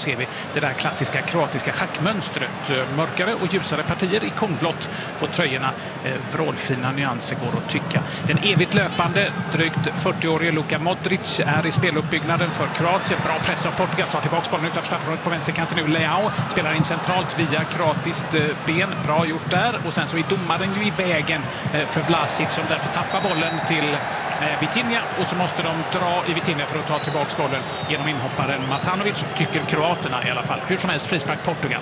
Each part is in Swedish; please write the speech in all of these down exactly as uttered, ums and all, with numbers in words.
ser vi det där klassiska kroatiska schackmönstret. Mörkare och ljusare partier i konblått på tröjorna. Vrålfina nyanser går att tycka. Den evigt löpande, drygt fyrtio-årige Luka Modric är i speluppbyggnaden för Kroatien. Bra press av Portugal, tar tillbaka bollen utanför straffområdet på vänsterkanten nu. Leao spelar in centralt via kroatiskt ben. Bra gjort där. Och sen så är domaren ju i vägen för Vlasic som därför tappar bollen till Vitinha. Och så måste de dra i Vitinha för att ta tillbaka bollen genom inhopparen Matanovic, tycker kroaterna i alla fall. Hur som helst, frispark Portugal.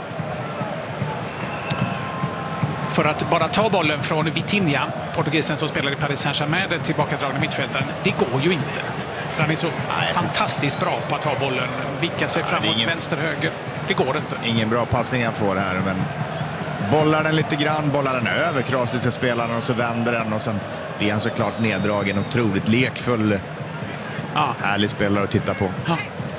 För att bara ta bollen från Vitinha, portugisen som spelar i Paris Saint-Germain, den tillbakadragna mittfältaren, det går ju inte. För han är så Nej, fantastiskt bra på att ta bollen, vicka sig framåt, ingen, vänster, höger. Det går inte. Ingen bra passning han får här, men bollar den lite grann, bollar den över kroatiska spelaren och så vänder den och sen blir han såklart neddragen. Otroligt lekfull, ja. Härlig spelare att titta på. Ja.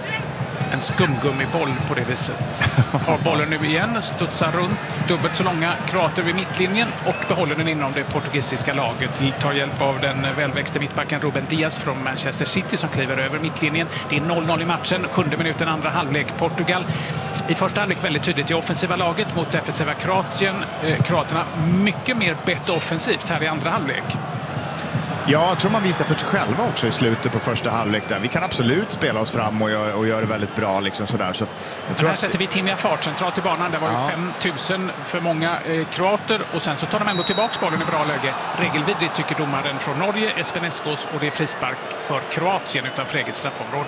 En skumgummiboll på det viset. Har bollen nu igen, studsar runt, dubbelt så långa kroater vid mittlinjen och behåller den inom det portugisiska laget. Tar hjälp av den välväxte mittbacken Ruben Diaz från Manchester City som kliver över mittlinjen. Det är noll noll i matchen, sjunde minuten, andra halvlek. Portugal i första halvlek väldigt tydligt i offensiva laget mot defensiva Kroatien. Kroaterna mycket mer bett offensivt här i andra halvlek. Ja, jag tror man visar för sig själva också i slutet på första halvlek där. Vi kan absolut spela oss fram och göra, och göra det väldigt bra liksom sådär. Så jag tror här att sätter vi Vitinha fart centralt i banan. Det var ju ja. fem tusen för många eh, kroater och sen så tar de ändå tillbaka bollen i bra läge. Regelvidrigt tycker domaren från Norge, Espen Eskos, och det är frispark för Kroatien utanför eget straffområde.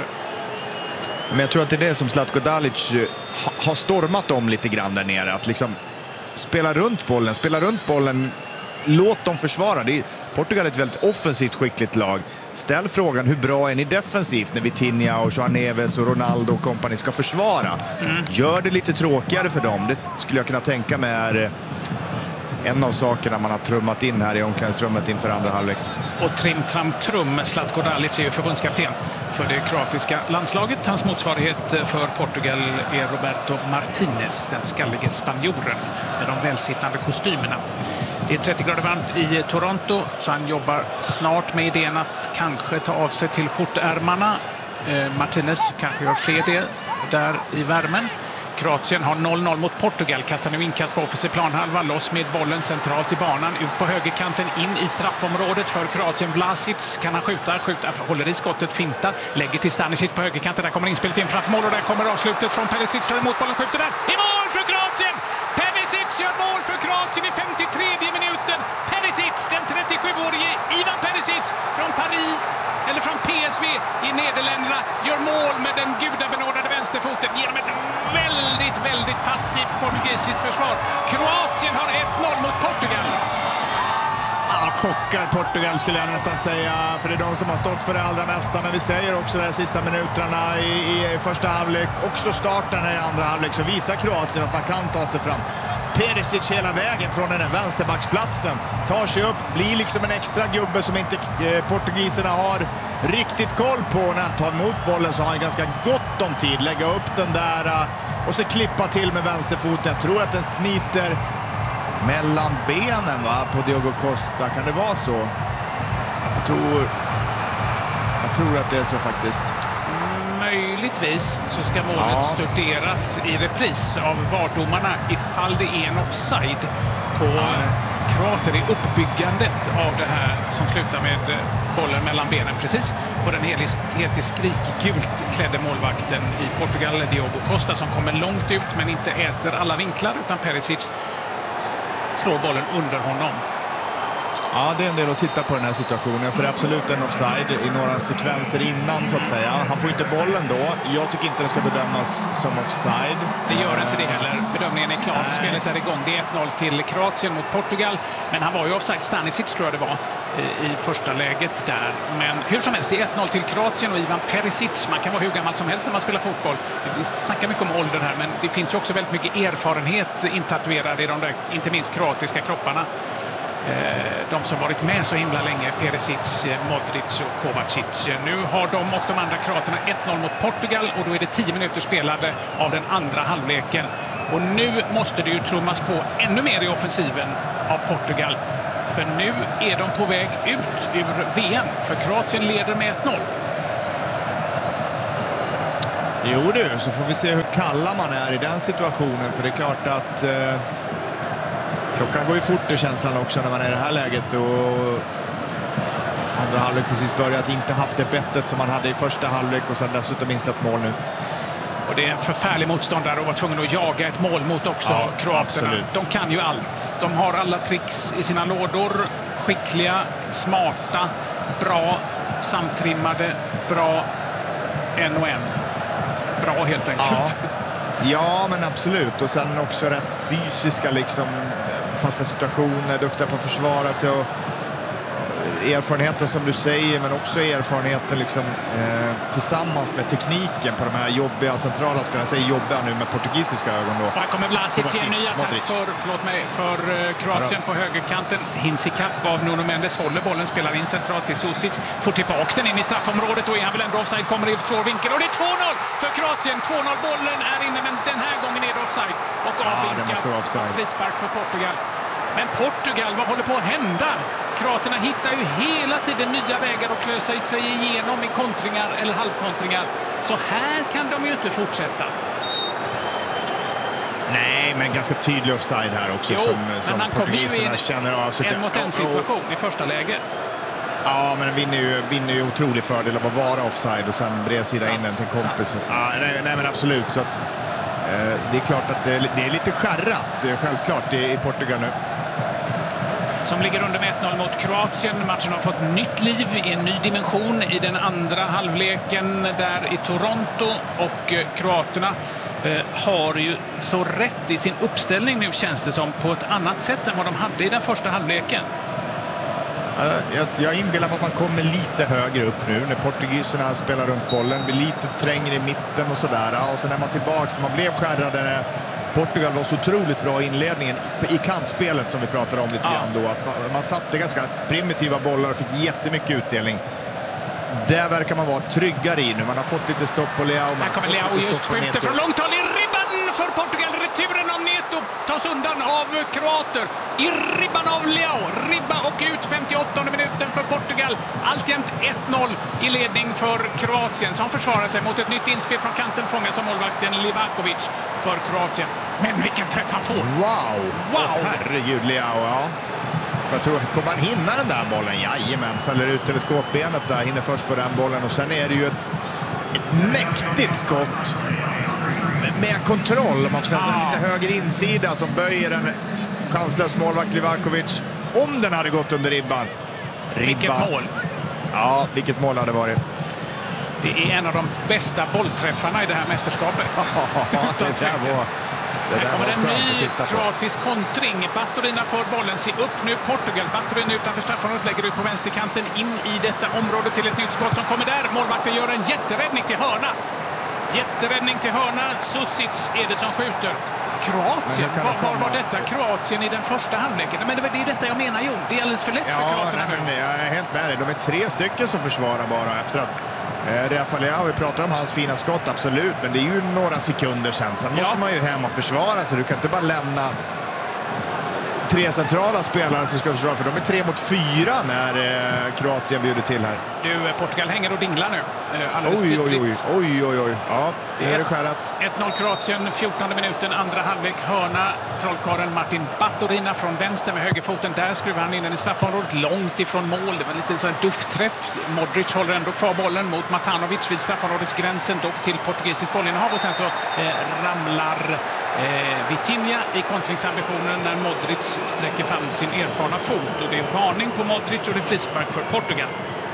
Men jag tror att det är det som Zlatko Dalic ha, har stormat om lite grann där nere. Att liksom spela runt bollen, spela runt bollen. Låt dem försvara. Det är, Portugal är ett väldigt offensivt skickligt lag. Ställ frågan, hur bra är ni defensivt när Vitinha och João Neves och Ronaldo och kompani ska försvara? Mm. Gör det lite tråkigare för dem. Det skulle jag kunna tänka mig är en av sakerna man har trummat in här i omklädningsrummet inför andra halvlek. Och trim, tram, trum. Zlatko Dalic är ju förbundskapten för det kroatiska landslaget. Hans motsvarighet för Portugal är Roberto Martinez, den skallige spanjoren med de välsittande kostymerna. Det är trettio grader varmt i Toronto, så han jobbar snart med idén att kanske ta av sig till skjortärmarna. Eh, Martinez kanske gör fler det där i värmen. Kroatien har noll noll mot Portugal, kastar nu inkast på offensiv planhalva, loss med bollen centralt i banan, ut på högerkanten, in i straffområdet för Kroatien. Vlasic, kan han skjuta? Skjuta, håller i skottet, fintar, lägger till Stanisic på högerkanten, där kommer inspelet in framför mål och där kommer avslutet från Perisic, tar emot bollen, skjuter där, i mål för Kroatien! Perisic gör mål för Kroatien i femtiotredje minuten. Perisic, den trettiosjuårige Ivan Perisic från Paris, eller från P S V i Nederländerna, gör mål med den gudabenådade vänsterfoten genom ett väldigt, väldigt passivt portugisiskt försvar. Kroatien har ett noll mot Portugal. Ja, chockar Portugal skulle jag nästan säga, för det är de som har stått för det allra mesta. Men vi säger också de sista minuterna i, i första halvlek, också starten i andra halvlek, så visar Kroatien att man kan ta sig fram. Perisic hela vägen från den här vänsterbacksplatsen tar sig upp, blir liksom en extra gubbe som inte eh, portugiserna har riktigt koll på. När han tar emot bollen så har han ganska gott om tid, lägga upp den där uh, och så klippa till med vänsterfoten. Jag tror att den smiter mellan benen va, på Diogo Costa. Kan det vara så? Jag tror, jag tror att det är så faktiskt. Möjligtvis så ska målet ja. studeras i repris av vardomarna ifall det är en offside på ja. kroater i uppbyggandet av det här som slutar med bollen mellan benen precis på den helt i skrikgult klädde målvakten i Portugal, Diogo Costa, som kommer långt ut men inte äter alla vinklar, utan Perisic slår bollen under honom. Ja, det är en del att titta på den här situationen. För absolut en offside i några sekvenser innan så att säga. Han får inte bollen då. Jag tycker inte det ska bedömas som offside. Det gör inte det heller. Bedömningen är klar. Nej. Spelet är igång. Det är ett noll till Kroatien mot Portugal. Men han var ju offside. Stanisic tror jag det var i första läget där. Men hur som helst, det är ett noll till Kroatien och Ivan Perisic. Man kan vara hur gammal som helst när man spelar fotboll. Vi snackar mycket om ålder här, men det finns ju också väldigt mycket erfarenhet intatuerad i de där, inte minst kroatiska kropparna. De som varit med så himla länge, Perisic, Modric och Kovacic. Nu har de och de andra kroaterna ett noll mot Portugal och då är det tio minuter spelade av den andra halvleken. Och nu måste det ju trummas på ännu mer i offensiven av Portugal. För nu är de på väg ut ur V M, för Kroatien leder med ett noll. Jo du, så får vi se hur kalla man är i den situationen. För det är klart att eh, klockan går ju fort i känslan också när man är i det här läget. Och andra halvlek precis börjat, inte haft det bettet som man hade i första halvlek och sen dessutom insläppt mål nu. Och det är en förfärlig motståndare och var tvungen att jaga ett mål mot också, ja, kroaterna. Absolut. De kan ju allt. De har alla tricks i sina lådor. Skickliga, smarta, bra, samtrimmade, bra, en och en. Bra helt enkelt. Ja, ja men absolut. Och sen också rätt fysiska liksom, fasta situationer, duktiga på att försvara sig och erfarenheten som du säger, men också erfarenheten liksom, eh, tillsammans med tekniken på de här jobbiga centrala spelarna. Jag säger jobbiga nu med portugisiska ögon då. Och här kommer Vlasic i en ny attack för, förlåt mig, för uh, Kroatien på högerkanten. Hinns i kapp av Nuno Mendes, håller bollen, spelar in centralt till Susic, får tillbaka den in i straffområdet och är han väl ändå offside, kommer i svår vinkel och det är två noll för Kroatien. två noll, bollen är inne, men den här gången är det offside och avvinkat. Ja, frispark för Portugal. Men Portugal, vad håller på att hända? Kroaterna hittar ju hela tiden nya vägar att klösa sig igenom i kontringar eller halvkontringar. Så här kan de ju inte fortsätta. Nej, men ganska tydlig offside här också. Jo, som, men som han kommer ju in känner av. Så en mot en situation i första läget. Ja, men den vinner ju, vinner ju otrolig fördel av att vara offside och sen bredsida in den till en kompis. Ja, nej, nej, men absolut. Så att, eh, det är klart att det, det är lite skärrat, självklart, i, i Portugal nu. Som ligger under med ett noll mot Kroatien. Matchen har fått nytt liv i en ny dimension i den andra halvleken där i Toronto. Och eh, kroaterna eh, har ju så rätt i sin uppställning nu, känns det som, på ett annat sätt än vad de hade i den första halvleken. Jag, jag inbillar mig att man kommer lite högre upp nu när portugiserna spelar runt bollen, blir lite trängre i mitten och sådär. Och sen är man tillbaka, för man blev skärrade. Portugal var så otroligt bra i inledningen i kantspelet som vi pratade om lite ja. grann då. Att man, man satte ganska primitiva bollar och fick jättemycket utdelning. Där verkar man vara tryggare i nu. Man har fått lite stopp på Leao. Här kommer Leao just skjuter från långt håll i ribban för Portugal. Returen av Neto tas undan av kroater. I ribban av Leao. Ribba och ut femtioåttonde minuten för Portugal. Alltjämt ett noll i ledning för Kroatien som försvarar sig mot ett nytt inspel från kanten, fångas av målvakten Livakovic för Kroatien. Men vilken träff han får! Wow! Wow! Oh, herregud, Leao, ja. Jag tror, kommer han hinna den där bollen? Jajamän, fäller ut teleskopbenet där, hinner först på den bollen. Och sen är det ju ett, ett mäktigt skott med kontroll. Man får säga en lite högre insida som böjer en chanslös målvakt Livakovic. Om den hade gått under ribban. Ribba. Vilket mål! Ja, vilket mål hade varit. Det är en av de bästa bollträffarna i det här mästerskapet. Ja, det där var... Det här kommer en ny kroatisk kontring. Baturina för bollen. Se upp nu Portugal. Baturina utanför straffområdet lägger ut på vänsterkanten in i detta område till ett nytt skott som kommer där. Målvakten gör en jätteräddning till hörna. Jätteräddning till hörna. Susic är det som skjuter. Kroatien. Var, var var detta Kroatien i den första halvleken? Men det är detta jag menar, jo. Det är alldeles för lätt ja, för kroaterna nu. Jag är helt med dig. De är tre stycken som försvarar bara efter att eh, Rafael Leao, vi pratar om hans fina skott, absolut. Men det är ju några sekunder sen. Sen ja. måste man ju hem och försvara, så du kan inte bara lämna tre centrala spelare som ska försvara, för de är tre mot fyra när eh, Kroatien bjuder till här. Du, Portugal hänger och dinglar nu. Alldeles oj, oj, oj, oj, oj, oj. Ja, det är det skärat. ett noll Kroatien, fjortonde minuten, andra halvlek, hörna. Trollkarlen Martin Baturina från vänster med högerfoten. Där skruvar han in den i straffområdet långt ifrån mål. Det var lite så här duftträff. Modric håller ändå kvar bollen mot Matanovic vid straffområdesgränsen, dock till portugisisk bollinnehav. Och sen så eh, ramlar eh, Vitinha i kontringsambitionen när Modric sträcker fram sin erfarna fot. Och det är varning på Modric och det är frispark för Portugal.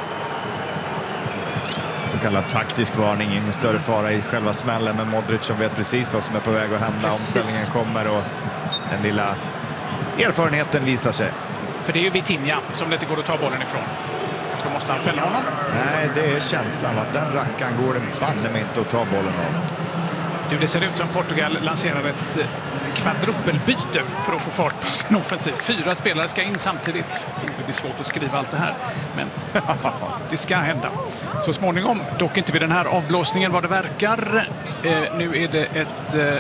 Så kallad taktisk varning, ingen större fara i själva smällen, men Modric som vet precis vad som är på väg att hända. Precis. Omställningen kommer och den lilla erfarenheten visar sig. För det är ju Vitinha som det inte går att ta bollen ifrån. Så måste han fälla honom. Nej, det är känslan att den rackan går det banne mig inte att ta bollen av. Du, det ser ut som Portugal lanserar ett kvadrupelbyte för att få fart på sin offensiv. Fyra spelare ska in samtidigt. Det blir svårt att skriva allt det här, men det ska hända. Så småningom, dock inte vid den här avblåsningen vad det verkar. Eh, nu är det ett eh,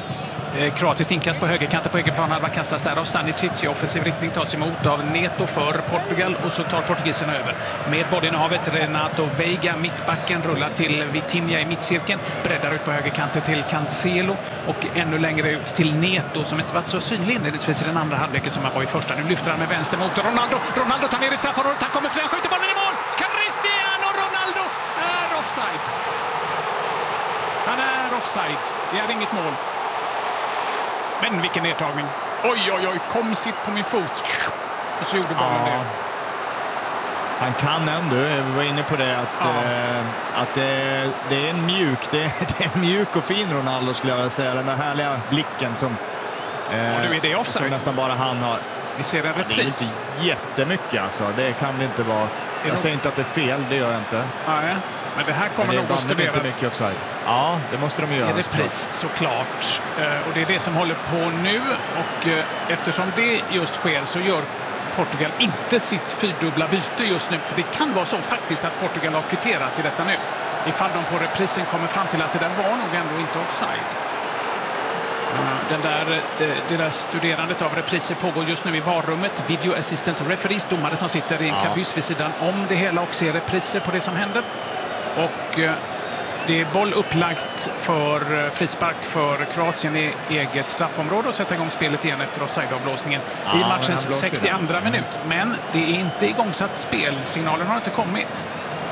Kroatiskt inkast på högerkanten på högerplan. Halva kastas där av Stanicic i offensiv riktning. Tas emot av Neto för Portugal och så tar portugiserna över. Med bollinnehavet Renato Veiga, mittbacken, rullar till Vitinha i mittcirkeln. Breddar ut på högerkanten till Cancelo och ännu längre ut till Neto som inte varit så synlig inledningsvis i den andra halvleken som han var i första. Nu lyfter han med vänster mot Ronaldo. Ronaldo tar ner i straffområdet. Han kommer fram, skjuter bollen i mål. Cristiano Ronaldo är offside. Han är offside. Det är inget mål. Men vilken nedtagning. Oj, oj, oj. Kom sitt på min fot. Och så gjorde bollen ja. det. Han kan ändå, vi var inne på det, att, ja. eh, att det, det är en mjuk, det är, det är en mjuk och fin Ronaldo skulle jag säga. Den där härliga blicken som, eh, du är det offside. som nästan bara han har. Vi ser en repris. Det är inte jättemycket alltså, det kan det inte vara. Jag säger inte att det är fel, det gör jag inte. Nej. Men det här kommer nog att studeras. Inte mycket offside. Ja, det måste de göra. I repris såklart. Och det är det som håller på nu. Och eftersom det just sker så gör Portugal inte sitt fyrdubbla byte just nu. För det kan vara så faktiskt att Portugal har kvitterat i detta nu. Ifall de på reprisen kommer fram till att det där var nog ändå inte offside. Den där, det där studerandet av repriser pågår just nu i varummet. Video assistant referees, domare som sitter i en ja. kabyss vid sidan om det hela och ser repriser på det som händer. Och det är boll upplagt för frispark för Kroatien i eget straffområde och sätta igång spelet igen efter offside-avblåsningen ja, i matchens sextioandra minut. Men det är inte igångsatt spel. Signalen har inte kommit.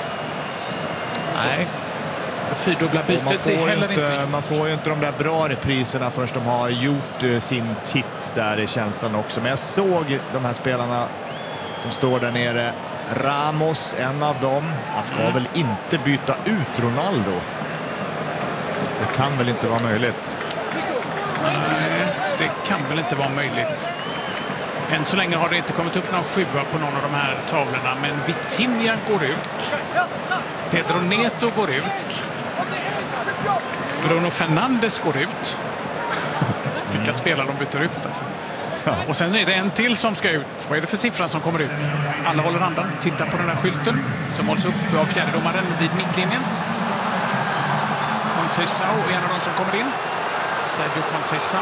Nej. Fyrdubbla bytet man får, är heller inte, inte man får ju inte de där bra repriserna förrän de har gjort sin titt där i känslan också. Men jag såg de här spelarna som står där nere. Ramos, en av dem. Han ska mm. väl inte byta ut Ronaldo? Det kan väl inte vara möjligt? Nej, det kan väl inte vara möjligt. Än så länge har det inte kommit upp någon sjua på någon av de här tavlorna. Men Vitinha går ut. Pedro Neto går ut. Bruno Fernandes går ut. Vilka mm. spelare de byter ut alltså. Ja. Och sen är det en till som ska ut. Vad är det för siffra som kommer ut? Alla håller andan. Titta på den här skylten som hålls upp av fjärdedomaren vid mittlinjen. Conceição är en av de som kommer in. Sergio Conceição.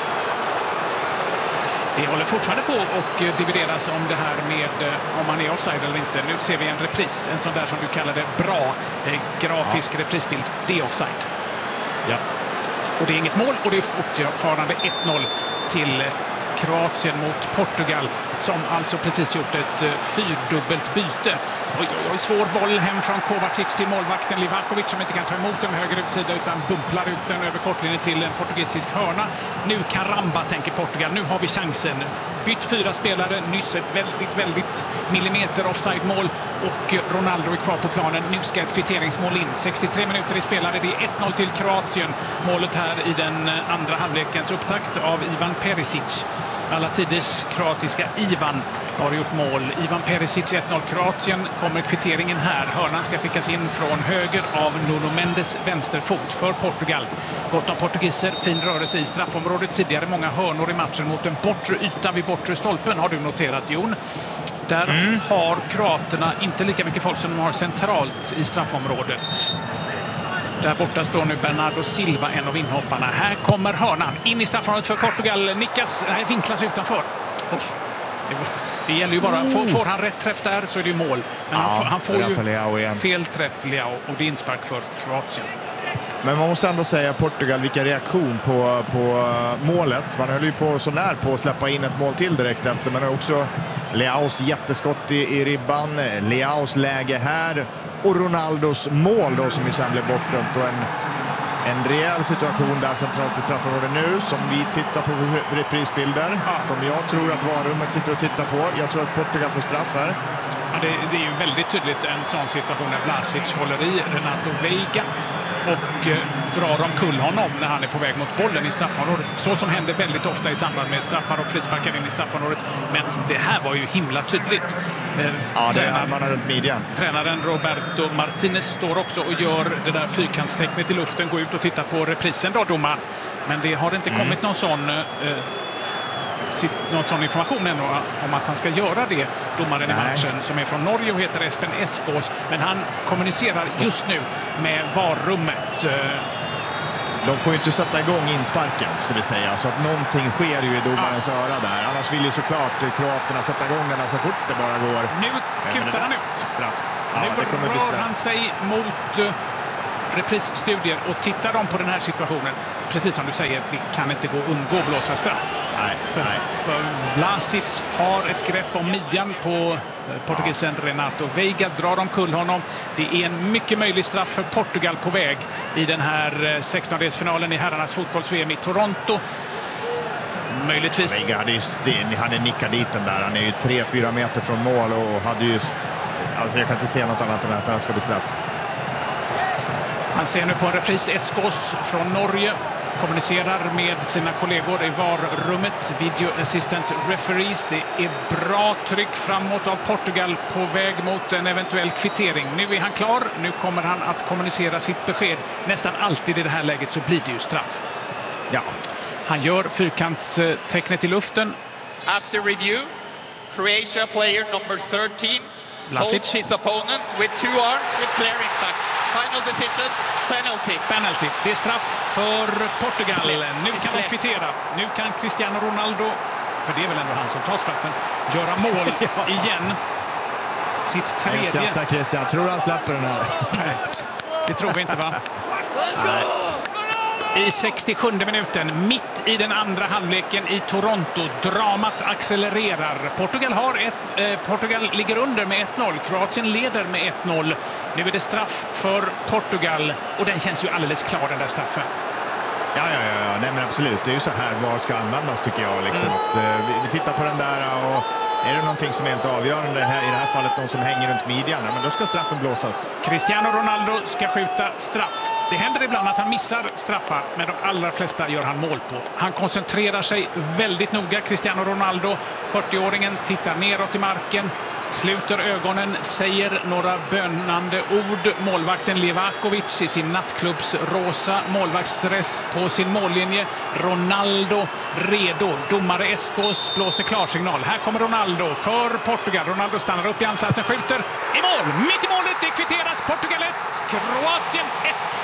Det håller fortfarande på och divideras om det här med om man är offside eller inte. Nu ser vi en repris, en sån där som du kallar det bra eh, grafisk ja. reprisbild. Det är offside. Ja. Och det är inget mål och det är fortfarande ett noll till Kroatien mot Portugal som alltså precis gjort ett uh, fyrdubbelt byte. Oj, oj, oj, svår boll hem från Kovacic till målvakten Livakovic som inte kan ta emot den höger utsida utan bumplar ut den över kortlinjen till en portugisisk hörna. Nu Caramba tänker Portugal, nu har vi chansen. Bytt fyra spelare, nyss ett väldigt, väldigt millimeter offside-mål och Ronaldo är kvar på planen. Nu ska ett kvitteringsmål in. sextiotre minuter i spelare, det är ett noll till Kroatien. Målet här i den andra halvlekens upptakt av Ivan Perisic. Alla tiders kroatiska Ivan har gjort mål. Ivan Perisic ett noll Kroatien. Kommer kvitteringen här. Hörnan ska skickas in från höger av Nuno Mendes vänsterfot för Portugal. Gott om portugiser. Fin rörelse i straffområdet. Tidigare många hörnor i matchen mot den bortre ytan vid bortre stolpen har du noterat, Jon. Där mm. har kroaterna inte lika mycket folk som de har centralt i straffområdet. Där borta står nu Bernardo Silva, en av inhopparna. Här kommer hörnan in i straffområdet för Portugal. Nickas, nej, vinklas utanför. Oh, det, det gäller ju bara, får, får han rätt träff där så är det ju mål. Men ja, han, han får ju fel träff, Leao, och det är inspark för Kroatien. Men man måste ändå säga Portugal, vilka reaktion på, på målet. Man höll ju på så när på att släppa in ett mål till direkt efter. Men också Leaos jätteskott i, i ribban, Leaos läge här och Ronaldos mål då som ju sen blev bortdömt. Och en, en rejäl situation där centralt i straffområdet nu som vi tittar på reprisbilder. Ja. Som jag tror att varummet sitter och tittar på. Jag tror att Portugal får straff här. Ja, det, det är ju väldigt tydligt en sån situation när Vlasic håller i Renato Veiga och eh, drar omkull honom när han är på väg mot bollen i straffområdet. Så som händer väldigt ofta i samband med straffar och frisparkar in i straffområdet. Men det här var ju himla tydligt. Eh, ja, det är man runt midjan. Tränaren Roberto Martinez står också och gör det där fyrkantstecknet i luften. Går ut och tittar på reprisen då, domaren. Men det har inte mm. kommit någon sån... Eh, någon sån information ännu om att han ska göra det, domaren Nej. i matchen som är från Norge och heter Espen Eskås, men han kommunicerar just nu med varummet. de får ju inte sätta igång insparken, ska vi säga. Så att någonting sker ju i domarens ja. öra där. Annars vill ju såklart kroaterna sätta igång den så fort det bara går. Nu kutar han ut. Straff. Ja, nu det kommer bli straff. Han sig mot uh, reprisstudier och tittar de på den här situationen. Precis som du säger, det kan inte gå att undgå att blåsa straff. Nej, för, nej. för Vlasic har ett grepp om midjan på portugisen ja. Renato Veiga, drar omkull honom. Det är en mycket möjlig straff för Portugal på väg i den här sextondelsfinalen i herrarnas fotbolls-V M i Toronto. Möjligtvis. Veiga hade ju sten, han är nickad dit den där. Han är ju tre fyra meter från mål och hade ju... Alltså jag kan inte se något annat än att han ska bli straff. Han ser nu på en repris Eskås från Norge. Kommunicerar med sina kollegor i V A R-rummet. Video Assistant Referees. Det är bra tryck framåt av Portugal på väg mot en eventuell kvittering. Nu är han klar. Nu kommer han att kommunicera sitt besked. Nästan alltid i det här läget så blir det ju straff. Ja. Han gör fyrkantstecknet i luften. After review, Croatia player number thirteen holds his opponent with two arms with clearing back. Final decision, penalty. Penalty. Det är straff för Portugal. Nu kan de kvittera. Nu kan Cristiano Ronaldo, för det är väl ändå han som tar straffen, göra mål ja. igen. Sitt tredje. Jag skrattar, Christian. Tror du han släpper den här? Nej, det tror vi inte, va? Nej. I sextiosjunde minuten, mitt i den andra halvleken i Toronto. Dramat accelererar. Portugal, har ett, eh, Portugal ligger under med ett noll. Kroatien leder med ett noll. Nu är det straff för Portugal. Och den känns ju alldeles klar, den där straffen. Ja, ja, ja. Nej, men absolut. Det är ju så här var ska användas, tycker jag. Liksom. Mm. Att, eh, vi, vi tittar på den där och är det någonting som är helt avgörande här, i det här fallet någon som hänger runt midjan, men då ska straffen blåsas. Cristiano Ronaldo ska skjuta straff. Det händer ibland att han missar straffar, men de allra flesta gör han mål på. Han koncentrerar sig väldigt noga, Cristiano Ronaldo. fyrtioåringen tittar neråt i marken, sluter ögonen, säger några bönande ord. Målvakten Livakovic i sin nattklubbs rosa målvaktsdress på sin mållinje. Ronaldo redo. Domare Eskås blåser klarsignal. Här kommer Ronaldo för Portugal. Ronaldo stannar upp i ansatsen, skjuter i mål. Mitt i målet, det är kvitterat. Portugal ett, Kroatien ett.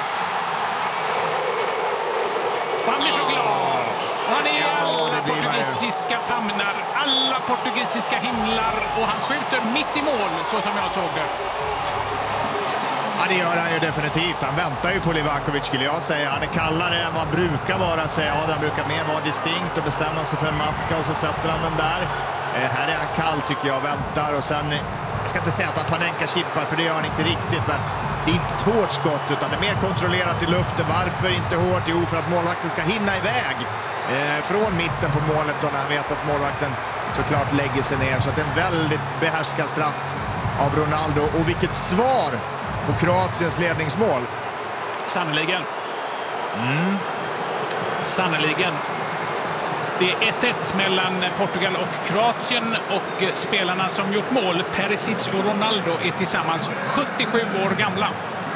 Och han blir så glad. Han är i alla portugisiska famnar, alla portugisiska himlar, och han skjuter mitt i mål, så som jag såg det. Ja, det gör han ju definitivt. Han väntar ju på Livakovic, skulle jag säga. Han är kallare än vad han brukar vara, säger jag. Han brukar mer vara distinkt och bestämma sig för en maska, och så sätter han den där. Eh, här är han kall, tycker jag, väntar, och sen... Jag ska inte säga att han Panenka chippar, för det gör han inte riktigt, men det är inte ett hårt skott, utan det är mer kontrollerat i luften. Varför inte hårt? Jo, för att målvakten ska hinna iväg eh, från mitten på målet, och när han vet att målvakten såklart lägger sig ner. Så att det är en väldigt behärskad straff av Ronaldo. Och vilket svar på Kroatiens ledningsmål. Sannoliken. Mm. Sannoliken. Det är ett ett mellan Portugal och Kroatien, och spelarna som gjort mål, Perisic och Ronaldo, är tillsammans sjuttiosju år gamla.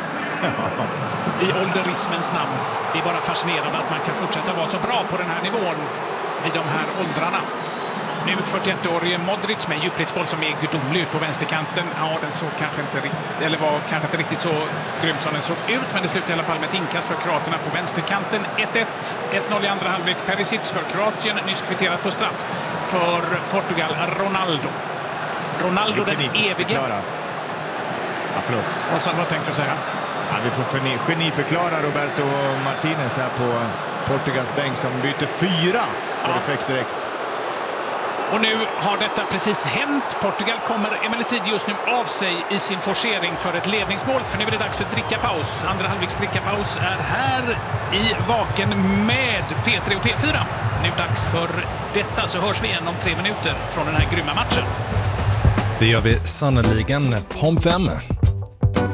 I ålderismens namn. Det är bara fascinerande att man kan fortsätta vara så bra på den här nivån vid de här åldrarna. Nu fyrtioettårige Modric med djupledsboll som är gudomlig ut på vänsterkanten. Ja, den såg kanske inte riktigt, eller var kanske inte riktigt så grym som den såg ut, men det slutar i alla fall med ett inkast för kroaterna på vänsterkanten. ett ett, ett noll i andra halvlek. Perisic för Kroatien, nyss kvitterat på straff för Portugal. Ronaldo. Ronaldo den evige. Ja, förlåt. Vad sa, vad tänkte du säga? Ja, vi får geniförklara Roberto Martinez här på Portugals bänk, som byter fyra för ja. effekt direkt. Och nu har detta precis hänt. Portugal kommer emellertid just nu av sig i sin forcering för ett ledningsmål. För nu är det dags för drickapaus. Andra halvleks drickapaus är här i Vaken med P tre och P fyra. Nu dags för detta, så hörs vi igen om tre minuter från den här grymma matchen. Det gör vi sannoliken. Pom fem.